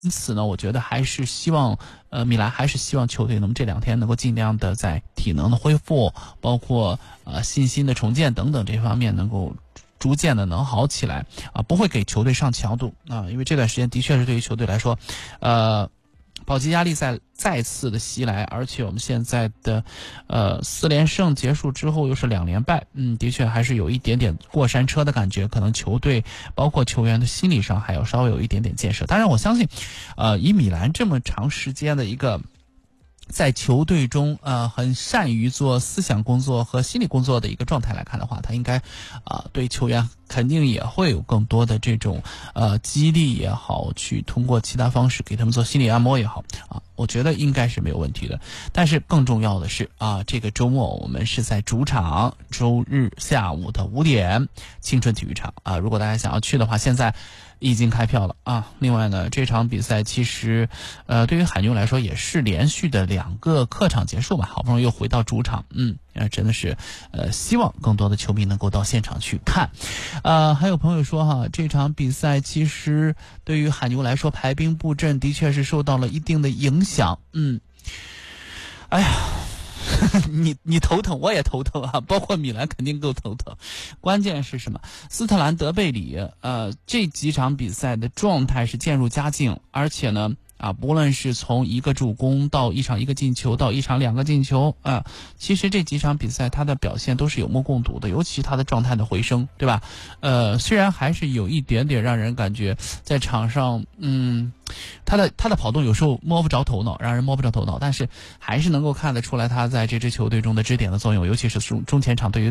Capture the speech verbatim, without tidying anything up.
因此呢，我觉得还是希望，呃，米兰还是希望球队能这两天能够尽量的在体能的恢复，包括呃信心的重建等等这方面能够逐渐的能好起来啊，不会给球队上强度啊，因为这段时间的确是对于球队来说，呃。保级压力在再次的袭来，而且我们现在的，呃，四连胜结束之后又是两连败，嗯，的确还是有一点点过山车的感觉，可能球队包括球员的心理上还要稍微有一点点建设。当然，我相信，呃，以米兰这么长时间的一个。在球队中，呃，很善于做思想工作和心理工作的一个状态来看的话，他应该，啊、呃，对球员肯定也会有更多的这种，呃，激励也好，去通过其他方式给他们做心理按摩也好，啊，我觉得应该是没有问题的。但是更重要的是，啊，这个周末我们是在主场，周日下午的五点，青春体育场啊，如果大家想要去的话，现在。已经开票了啊！另外呢，这场比赛其实，呃，对于海牛来说也是连续的两个客场结束吧，好不容易又回到主场，嗯，呃，真的是，呃，希望更多的球迷能够到现场去看。呃，还有朋友说哈，这场比赛其实对于海牛来说排兵布阵的确是受到了一定的影响，嗯，哎呀。你你头疼，我也头疼啊，包括米兰肯定够头疼。关键是什么？斯特兰德贝里，呃，这几场比赛的状态是渐入佳境，而且呢，啊，不论是从一个助攻到一场一个进球，到一场两个进球啊，其实这几场比赛他的表现都是有目共睹的，尤其他的状态的回升，对吧？呃，虽然还是有一点点让人感觉在场上，嗯。他的他的跑动有时候摸不着头脑，让人摸不着头脑，但是还是能够看得出来他在这支球队中的支点的作用，尤其是中中前场对于